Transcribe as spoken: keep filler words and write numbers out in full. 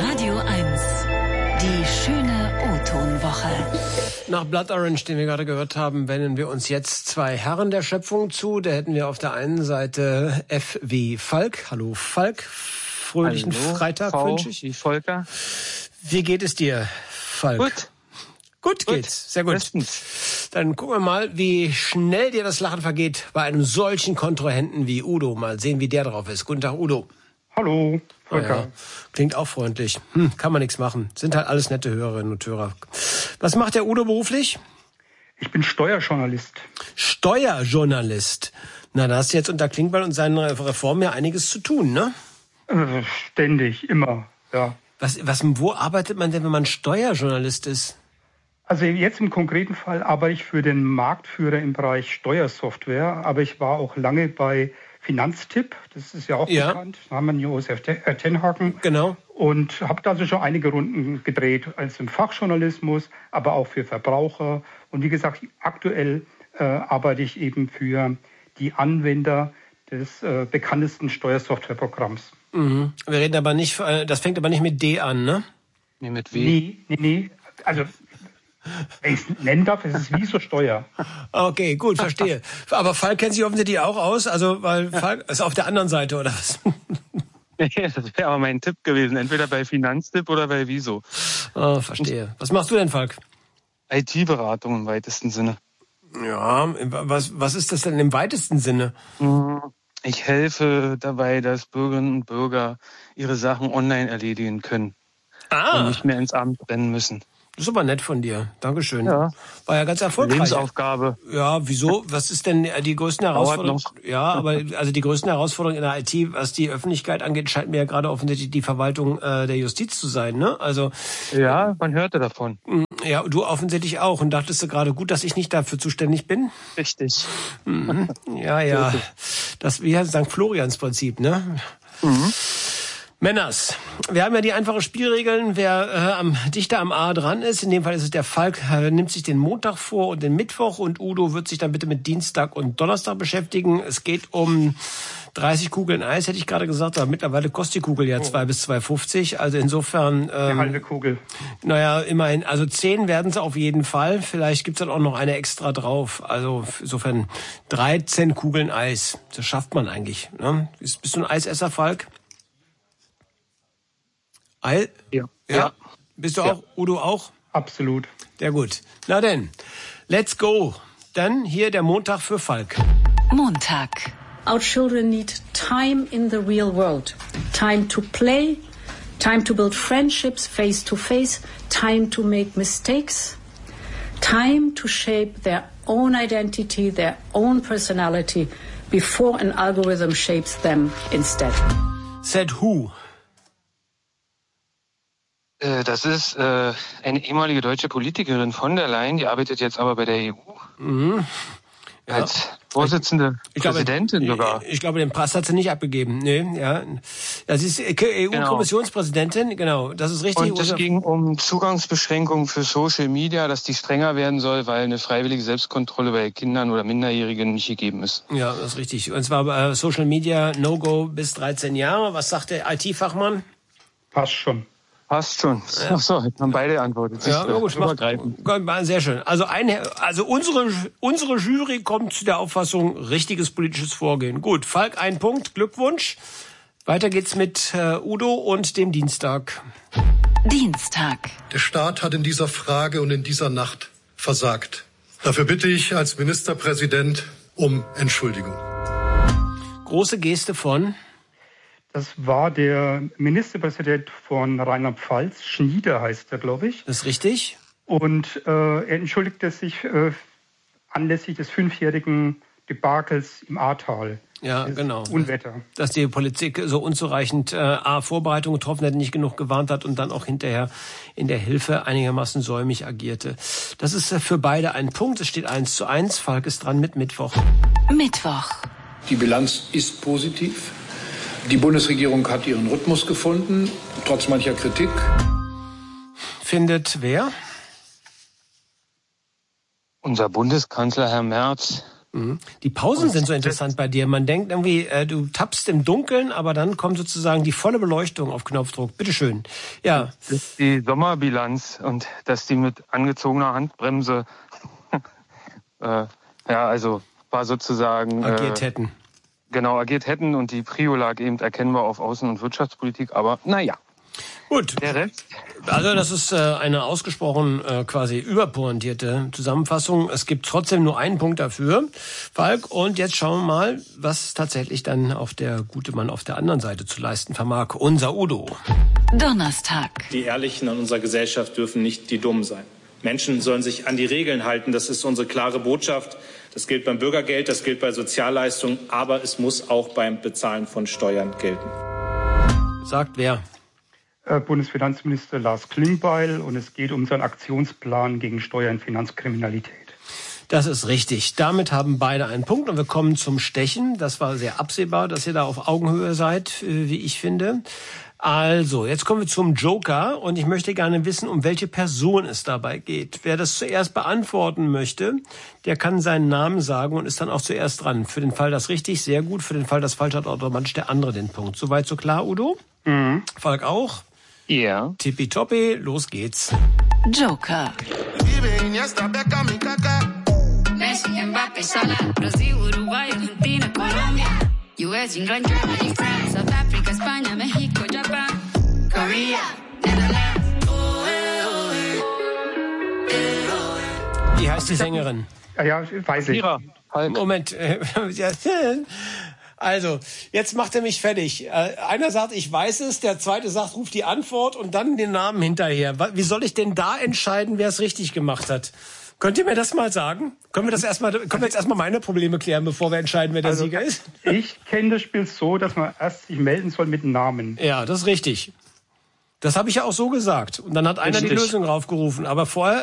Radio eins. Die schöne O-Ton-Woche. Nach Blood Orange, den wir gerade gehört haben, wenden wir uns jetzt zwei Herren der Schöpfung zu. Da hätten wir auf der einen Seite F wie Falk. Hallo Falk, fröhlichen Hallo, Freitag V wünsche ich. Wie Volker. Wie geht es dir, Falk? Gut. Gut geht's, sehr gut. Bestens. Dann gucken wir mal, wie schnell dir das Lachen vergeht bei einem solchen Kontrahenten wie Udo. Mal sehen, wie der drauf ist. Guten Tag, Udo. Hallo, Volker. Ja, klingt auch freundlich. Hm, kann man nichts machen. Sind halt alles nette Hörerinnen und Hörer. Was macht der Udo beruflich? Ich bin Steuerjournalist. Steuerjournalist. Na, da hast du jetzt unter Klingbeil und seinen Reformen ja einiges zu tun, ne? Äh, ständig, immer, ja. Was, was, wo arbeitet man denn, wenn man Steuerjournalist ist? Also jetzt im konkreten Fall arbeite ich für den Marktführer im Bereich Steuersoftware, aber ich war auch lange bei Finanztipp, das ist ja auch ja. bekannt, da haben wir Josef Tenhaken. Genau. Und habe da also schon einige Runden gedreht, als im Fachjournalismus, aber auch für Verbraucher. Und wie gesagt, aktuell äh, arbeite ich eben für die Anwender des äh, bekanntesten Steuersoftwareprogramms. Mhm. Wir reden aber nicht, äh, das fängt aber nicht mit D an, ne? Nee, mit W. Nee, nee, nee. Also, wenn ich es nennen darf, es ist Wieso Steuer. Okay, gut, verstehe. Aber Falk kennt sich offensichtlich auch aus, also, weil Falk ist auf der anderen Seite, oder was? Nee, das wäre aber mein Tipp gewesen. Entweder bei Finanztipp oder bei Wieso. Oh, verstehe. Was machst du denn, Falk? I T-Beratung im weitesten Sinne. Ja, was, was ist das denn im weitesten Sinne? Ich helfe dabei, dass Bürgerinnen und Bürger ihre Sachen online erledigen können. Ah. Und nicht mehr ins Amt rennen müssen. Das ist aber nett von dir. Dankeschön. Ja. War ja ganz erfolgreich. Lebensaufgabe. Ja, wieso? Was ist denn die größten Herausforderungen? Ja, aber also die größten Herausforderungen in der I T, was die Öffentlichkeit angeht, scheint mir ja gerade offensichtlich die Verwaltung äh, der Justiz zu sein, ne? Also ja, man hörte davon. Ja, du offensichtlich auch. Und dachtest du gerade, gut, dass ich nicht dafür zuständig bin? Richtig. Mhm. Ja, ja. Das wie heißt Sankt Florians Prinzip, ne? Mhm. Männers, wir haben ja die einfachen Spielregeln. Wer äh, am dichter am A dran ist, in dem Fall ist es der Falk, äh, nimmt sich den Montag vor und den Mittwoch und Udo wird sich dann bitte mit Dienstag und Donnerstag beschäftigen. Es geht um dreißig Kugeln Eis, hätte ich gerade gesagt, aber mittlerweile kostet die Kugel ja zwei bis zwei fünfzig. Also insofern... Ähm, Eine halbe Kugel. Naja, immerhin, also zehn werden es auf jeden Fall. Vielleicht gibt's dann auch noch eine extra drauf. Also insofern dreizehn Kugeln Eis. Das schafft man eigentlich. Ne? Bist, bist du ein Eisesser, Falk? Ei? Ja. Ja. ja. Bist du ja. auch? Udo auch? Absolut. Sehr gut. Na denn, let's go. Dann hier der Montag für Falk. Montag. Our children need time in the real world. Time to play, time to build friendships face to face, time to make mistakes, time to shape their own identity, their own personality before an algorithm shapes them instead. Said who? Das ist äh, eine ehemalige deutsche Politikerin von der Leyen, die arbeitet jetzt aber bei der E U. Mhm. Ja. Als Vorsitzende, ich glaube, Präsidentin sogar. Ich, ich glaube, den Pass hat sie nicht abgegeben. Nee, ja. Das ist E U-Kommissionspräsidentin, genau. Das ist richtig. Und es ging um Zugangsbeschränkungen für Social Media, dass die strenger werden soll, weil eine freiwillige Selbstkontrolle bei Kindern oder Minderjährigen nicht gegeben ist. Ja, das ist richtig. Und zwar äh, Social Media No-Go bis dreizehn Jahre. Was sagt der I T-Fachmann? Passt schon. Passt schon. Ja. Ach so, hätten wir beide antwortet. Ja, ja gut, macht, sehr schön. Also ein, also unsere unsere Jury kommt zu der Auffassung, richtiges politisches Vorgehen. Gut, Falk, ein Punkt, Glückwunsch. Weiter geht's mit äh, Udo und dem Dienstag. Dienstag. Der Staat hat in dieser Frage und in dieser Nacht versagt. Dafür bitte ich als Ministerpräsident um Entschuldigung. Große Geste von... Das war der Ministerpräsident von Rheinland-Pfalz, Schnieder heißt er, glaube ich. Das ist richtig. Und äh, er entschuldigte sich äh, anlässlich des fünfjährigen Debakels im Ahrtal. Ja, das genau. Unwetter. Dass die Politik so unzureichend äh, A, Vorbereitung getroffen hat, nicht genug gewarnt hat und dann auch hinterher in der Hilfe einigermaßen säumig agierte. Das ist äh, für beide ein Punkt. Es steht eins zu eins. Falk ist dran mit Mittwoch. Mittwoch. Die Bilanz ist positiv. Die Bundesregierung hat ihren Rhythmus gefunden, trotz mancher Kritik. Findet wer? Unser Bundeskanzler Herr Merz Mhm. Die Pausen sind so interessant bei dir. Man denkt irgendwie, äh, du tappst im Dunkeln, aber dann kommt sozusagen die volle Beleuchtung auf Knopfdruck. Bitteschön. Ja. Das ist die Sommerbilanz und dass die mit angezogener Handbremse äh, ja, also war sozusagen agiert äh, hätten. Genau, agiert hätten und die Prio lag eben erkennbar auf Außen- und Wirtschaftspolitik, aber naja. Gut. Der Rest? Also das ist äh, eine ausgesprochen äh, quasi überpointierte Zusammenfassung. Es gibt trotzdem nur einen Punkt dafür, Falk. Und jetzt schauen wir mal, was tatsächlich dann auf der gute Mann auf der anderen Seite zu leisten vermag. Unser Udo. Donnerstag. Die Ehrlichen in unserer Gesellschaft dürfen nicht die Dummen sein. Menschen sollen sich an die Regeln halten. Das ist unsere klare Botschaft. Das gilt beim Bürgergeld, das gilt bei Sozialleistungen, aber es muss auch beim Bezahlen von Steuern gelten. Sagt wer? Bundesfinanzminister Lars Klingbeil, und es geht um seinen Aktionsplan gegen Steuer- und Finanzkriminalität. Das ist richtig. Damit haben beide einen Punkt und wir kommen zum Stechen. Das war sehr absehbar, dass ihr da auf Augenhöhe seid, wie ich finde. Also, jetzt kommen wir zum Joker und ich möchte gerne wissen, um welche Person es dabei geht. Wer das zuerst beantworten möchte, der kann seinen Namen sagen und ist dann auch zuerst dran. Für den Fall das richtig, sehr gut. Für den Fall das falsch hat automatisch der andere den Punkt. Soweit so klar, Udo? Mhm. Falk auch? Ja. Yeah. Tippitoppi, los geht's. Joker. Messi, Mbappé, Salah, Brasil, Uruguay, Argentina, Colombia, U S, England, Germany, France, South Africa, España, México, Japan, Korea, Netherlands. Oh, eh, oh, eh. Eh, oh, eh. Wie heißt die Sängerin? Ja, ja, weiß ich. Moment. Also, jetzt macht er mich fertig. Einer sagt, ich weiß es, der zweite sagt, ruft die Antwort und dann den Namen hinterher. Wie soll ich denn da entscheiden, wer es richtig gemacht hat? Könnt ihr mir das mal sagen? Können wir das erstmal, können wir jetzt erstmal meine Probleme klären, bevor wir entscheiden, wer der also, Sieger ist? Ich kenne das Spiel so, dass man erst sich melden soll mit Namen. Ja, das ist richtig. Das habe ich ja auch so gesagt. Und dann hat einer richtig. die Lösung raufgerufen. Aber vorher